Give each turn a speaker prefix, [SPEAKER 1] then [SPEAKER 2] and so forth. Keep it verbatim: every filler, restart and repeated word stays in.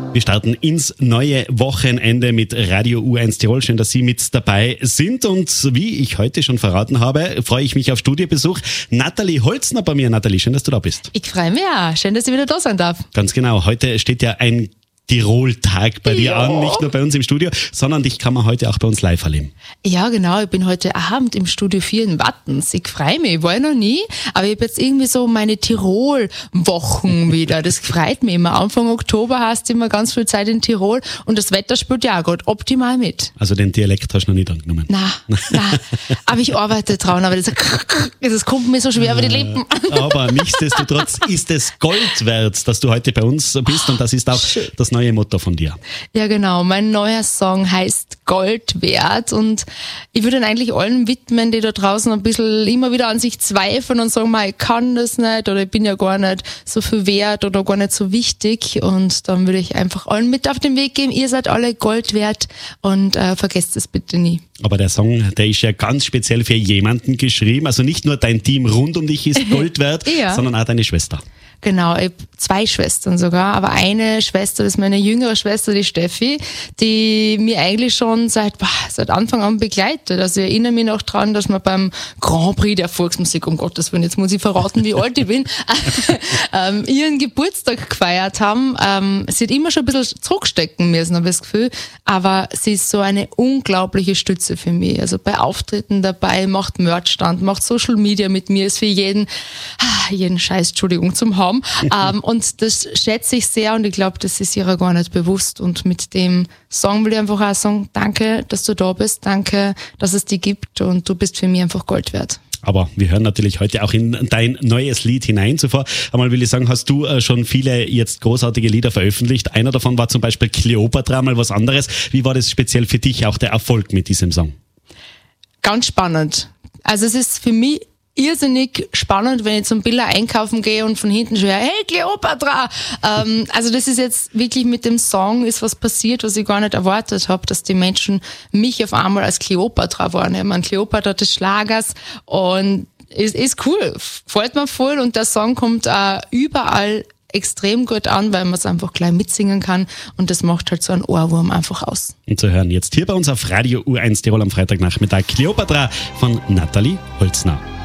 [SPEAKER 1] Wir starten ins neue Wochenende mit Radio U eins Tirol. Schön, dass Sie mit dabei sind. Und wie ich heute schon verraten habe, freue ich mich auf Studiobesuch. Nathalie Holzner bei mir. Nathalie, schön, dass du da bist.
[SPEAKER 2] Ich freue mich auch. Schön, dass ich wieder da sein darf.
[SPEAKER 1] Ganz genau. Heute steht ja ein Tirol-Tag bei dir
[SPEAKER 2] ja.
[SPEAKER 1] an, nicht nur bei uns im Studio, sondern dich kann man heute auch bei uns live erleben.
[SPEAKER 2] Ja, genau. Ich bin heute Abend im Studio vier in Wattens. Ich freue mich. Ich war noch nie, aber ich habe jetzt irgendwie so meine Tirol-Wochen wieder. Das freut mich immer. Anfang Oktober hast du immer ganz viel Zeit in Tirol und das Wetter spielt ja auch gerade optimal mit.
[SPEAKER 1] Also den Dialekt hast du noch nicht angenommen?
[SPEAKER 2] Nein, nein. Aber ich arbeite dran, aber das, das kommt mir so schwer über die Lippen.
[SPEAKER 1] Aber nichtsdestotrotz ist es Gold wert, dass du heute bei uns bist und das ist auch Schön. Das neue Motto von dir.
[SPEAKER 2] Ja, genau. Mein neuer Song heißt Gold wert und ich würde ihn eigentlich allen widmen, die da draußen ein bisschen immer wieder an sich zweifeln und sagen, ich kann das nicht oder ich bin ja gar nicht so viel wert oder gar nicht so wichtig, und dann würde ich einfach allen mit auf den Weg geben, ihr seid alle Gold wert und äh, vergesst es bitte nie.
[SPEAKER 1] Aber der Song, der ist ja ganz speziell für jemanden geschrieben, also nicht nur dein Team rund um dich ist Gold wert,
[SPEAKER 2] ja. sondern
[SPEAKER 1] auch deine Schwester.
[SPEAKER 2] Genau, ich habe zwei Schwestern sogar, aber eine Schwester, das ist meine jüngere Schwester, die Steffi, die mir eigentlich schon seit, boah, seit Anfang an begleitet. Also ich erinnere mich noch dran, dass wir beim Grand Prix der Volksmusik, um Gottes Willen, jetzt muss ich verraten, wie alt ich bin, ähm, ihren Geburtstag gefeiert haben. Ähm, sie hat immer schon ein bisschen zurückstecken müssen, habe ich das Gefühl, aber sie ist so eine unglaubliche Stütze für mich. Also bei Auftritten dabei, macht Merchstand, macht Social Media mit mir, ist für jeden, jeden Scheiß, Entschuldigung, zum Haben. ähm, und das schätze ich sehr und ich glaube, das ist ihrer gar nicht bewusst, und mit dem Song will ich einfach auch sagen, danke, dass du da bist, danke, dass es dich gibt und du bist für mich einfach Gold wert.
[SPEAKER 1] Aber wir hören natürlich heute auch in dein neues Lied hinein. Zuvor einmal will ich sagen, hast du äh, schon viele jetzt großartige Lieder veröffentlicht. Einer davon war zum Beispiel Kleopatra, mal was anderes. Wie war das speziell für dich auch der Erfolg mit diesem Song?
[SPEAKER 2] Ganz spannend. Also es ist für mich irrsinnig spannend, wenn ich zum Billa einkaufen gehe und von hinten schreie, hey Kleopatra! Ähm, also das ist jetzt wirklich, mit dem Song ist was passiert, was ich gar nicht erwartet habe, dass die Menschen mich auf einmal als Kleopatra wahrnehmen. Kleopatra des Schlagers, und ist, ist cool, freut mir voll, und der Song kommt auch überall extrem gut an, weil man es einfach gleich mitsingen kann, und das macht halt so einen Ohrwurm einfach aus.
[SPEAKER 1] Und zu hören jetzt hier bei uns auf Radio U eins Tirol am Freitagnachmittag Kleopatra von Nathalie Holzner.